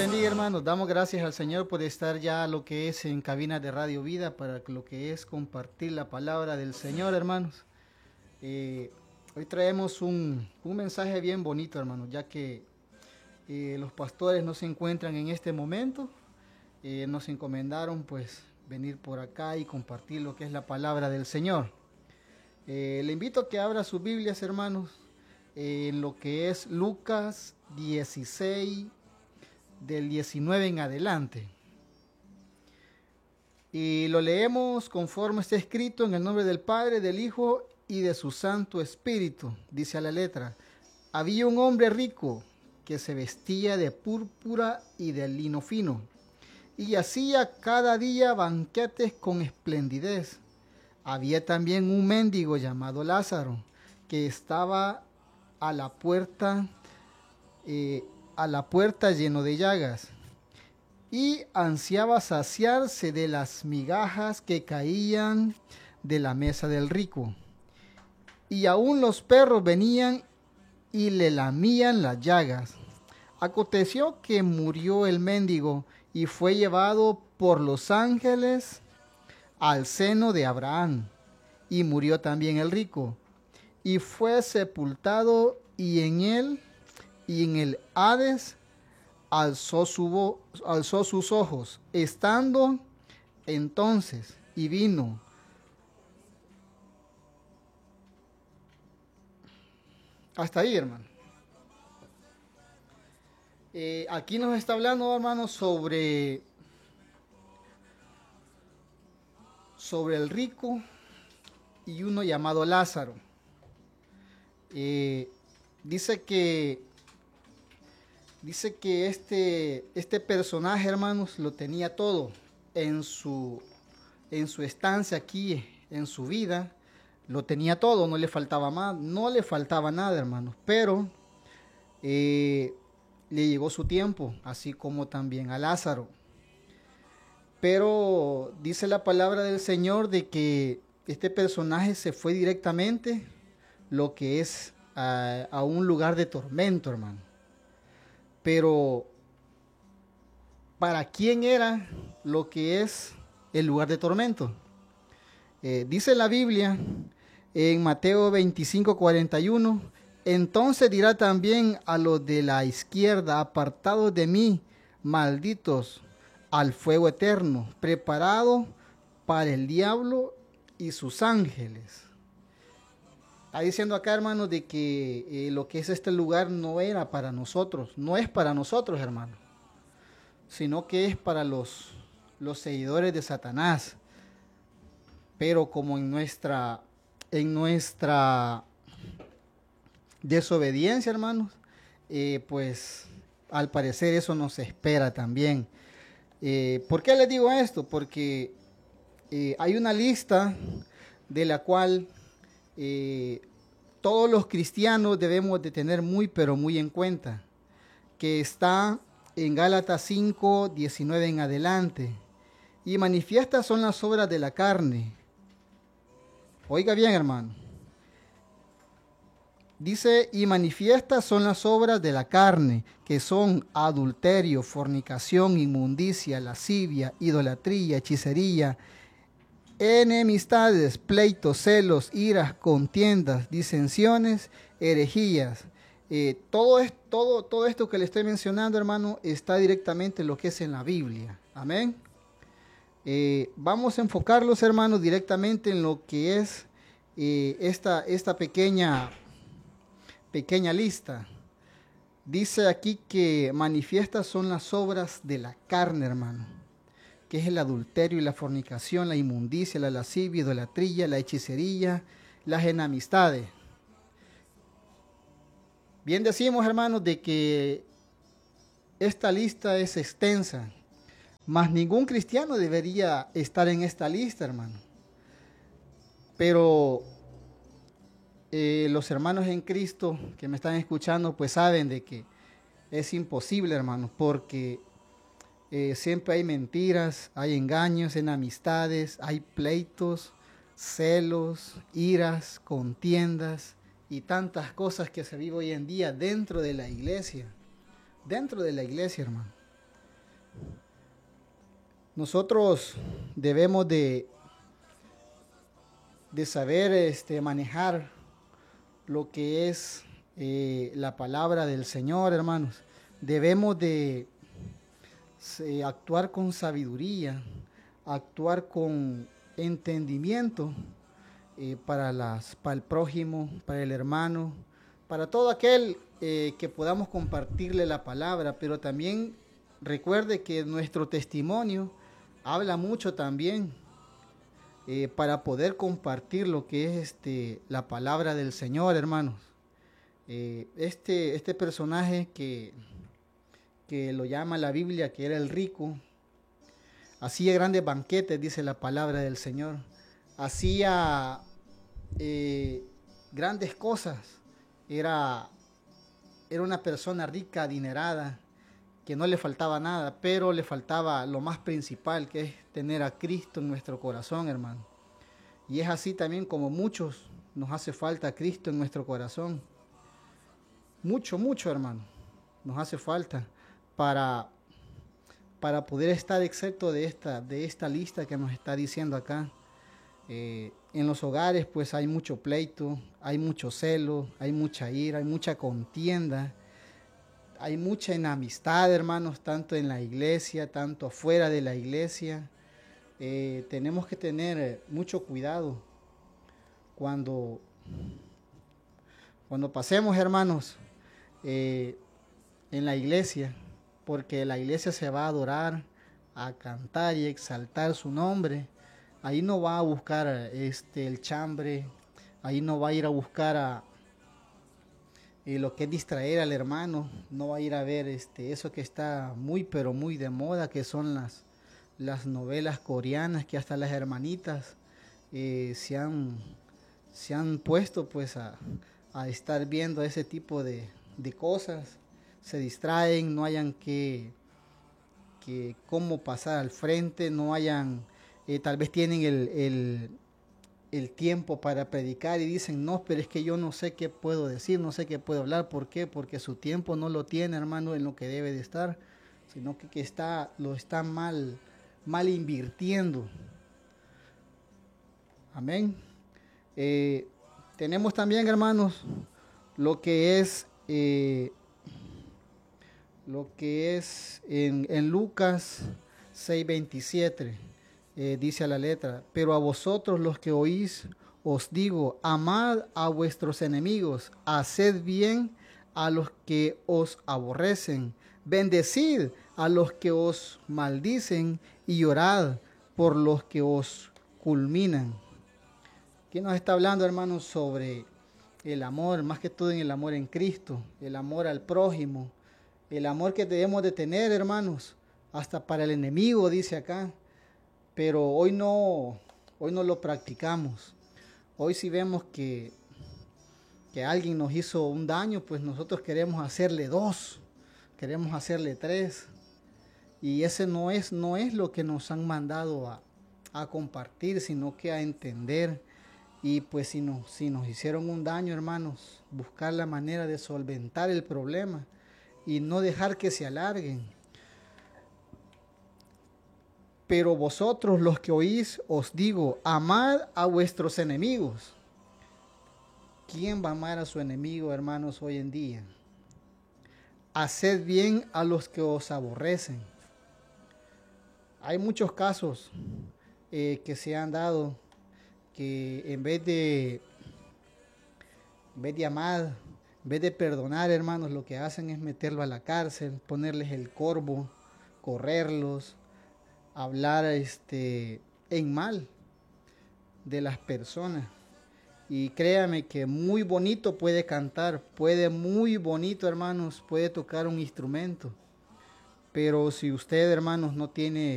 bendiga, hermanos. Damos gracias al Señor por estar ya lo que es en cabina de Radio Vida para lo que es compartir la palabra del Señor, hermanos. Eh, Hoy traemos un mensaje bien bonito, hermanos, ya que los pastores no se encuentran en este momento. Nos encomendaron pues venir por acá y compartir lo que es la palabra del Señor. Le invito a que abra sus Biblias, hermanos, en lo que es Lucas 16, del 19 en adelante. Y lo leemos conforme está escrito en el nombre del Padre, del Hijo y de su Santo Espíritu. Dice a la letra: había un hombre rico que se vestía de púrpura y de lino fino, y hacía cada día banquetes con esplendidez. Había también un mendigo llamado Lázaro, que estaba a la puerta, lleno de llagas, y ansiaba saciarse de las migajas que caían de la mesa del rico. Y aún los perros venían y le lamían las llagas. Aconteció que murió el mendigo y fue llevado por los ángeles al seno de Abraham. Y murió también el rico, y fue sepultado, y en el Hades alzó sus ojos, estando entonces, y vino. Hasta ahí, hermano. Aquí nos está hablando, hermano, sobre el rico y uno llamado Lázaro. Dice que este personaje, hermanos, lo tenía todo en su estancia aquí, en su vida. Lo tenía todo, no le faltaba más, no le faltaba nada, hermanos. Pero le llegó su tiempo, así como también a Lázaro. Pero dice la palabra del Señor de que este personaje se fue directamente lo que es a un lugar de tormento, hermano. Pero ¿para quién era lo que es el lugar de tormento? Dice la Biblia en Mateo 25:41: entonces dirá también a los de la izquierda: apartados de mí, malditos, al fuego eterno, preparado para el diablo y sus ángeles. Está diciendo acá, hermanos, de que lo que es este lugar no era para nosotros, no es para nosotros, hermanos, sino que es para los seguidores de Satanás. Pero como en nuestra desobediencia, hermanos, pues al parecer eso nos espera también. ¿Por qué les digo esto? Porque hay una lista de la cual todos los cristianos debemos de tener muy, pero muy en cuenta, que está en Gálatas 5:19 en adelante. Y manifiestas son las obras de la carne. Oiga bien, hermano. Dice: y manifiestas son las obras de la carne, que son adulterio, fornicación, inmundicia, lascivia, idolatría, hechicería, enemistades, pleitos, celos, iras, contiendas, disensiones, herejías. Todo esto que le estoy mencionando, hermano, está directamente en lo que es en la Biblia. Amén. Vamos a enfocarlos, hermanos, directamente en lo que es esta pequeña lista. Dice aquí que manifiestas son las obras de la carne, hermano, que es el adulterio y la fornicación, la inmundicia, la lascivia, idolatría, la hechicería, las enemistades. Bien decimos, hermanos, de que esta lista es extensa, mas ningún cristiano debería estar en esta lista, hermano. Pero los hermanos en Cristo que me están escuchando, pues saben de que es imposible, hermanos, porque siempre hay mentiras, hay engaños, enemistades, hay pleitos, celos, iras, contiendas y tantas cosas que se vive hoy en día dentro de la iglesia, hermano. Nosotros debemos de saber manejar lo que es la palabra del Señor, hermanos. Debemos de actuar con sabiduría, actuar con entendimiento para el prójimo, para el hermano, para todo aquel que podamos compartirle la palabra, pero también recuerde que nuestro testimonio habla mucho también para poder compartir lo que es la palabra del Señor, hermanos. Este personaje que lo llama la Biblia, que era el rico, hacía grandes banquetes, dice la palabra del Señor. Hacía grandes cosas. Era una persona rica, adinerada, que no le faltaba nada, pero le faltaba lo más principal, que es tener a Cristo en nuestro corazón, hermano. Y es así también como muchos nos hace falta a Cristo en nuestro corazón. Mucho, mucho, hermano, nos hace falta para poder estar excepto de esta lista que nos está diciendo acá. En los hogares pues hay mucho pleito, hay mucho celo, hay mucha ira, hay mucha contienda, hay mucha enemistad, hermanos, tanto en la iglesia, tanto afuera de la iglesia. Tenemos que tener mucho cuidado cuando pasemos, hermanos, en la iglesia, porque la iglesia se va a adorar, a cantar y exaltar su nombre. Ahí no va a buscar el chambre, ahí no va a ir a buscar lo que es distraer al hermano, no va a ir a ver eso que está muy pero muy de moda, que son las novelas coreanas, que hasta las hermanitas se han puesto pues a estar viendo ese tipo de cosas. Se distraen, no hayan que cómo pasar al frente, no hayan, tal vez tienen el tiempo para predicar y dicen, no, pero es que yo no sé qué puedo decir, no sé qué puedo hablar. ¿Por qué? Porque su tiempo no lo tiene, hermano, en lo que debe de estar, sino que lo está mal invirtiendo. Amén. Tenemos también, hermanos, lo que es en Lucas 6:27. Dice a la letra, pero a vosotros los que oís, os digo, amad a vuestros enemigos, haced bien a los que os aborrecen, bendecid a los que os maldicen y orad por los que os culminan. Aquí nos está hablando, hermanos, sobre el amor, más que todo en el amor en Cristo, el amor al prójimo, el amor que debemos de tener, hermanos, hasta para el enemigo, dice acá. Pero hoy no lo practicamos. Hoy si vemos que alguien nos hizo un daño, pues nosotros queremos hacerle 2, queremos hacerle 3. Y ese no es lo que nos han mandado a compartir, sino que a entender. Y pues si nos hicieron un daño, hermanos, buscar la manera de solventar el problema y no dejar que se alarguen. Pero vosotros los que oís, os digo, amad a vuestros enemigos. ¿Quién va a amar a su enemigo, hermanos, hoy en día? Haced bien a los que os aborrecen. Hay muchos casos que se han dado que en vez de amar, en vez de perdonar, hermanos, lo que hacen es meterlo a la cárcel, ponerles el corvo, correrlos, hablar en mal de las personas. Y créame que muy bonito puede cantar, muy bonito, hermanos, puede tocar un instrumento. Pero si usted, hermanos, no tiene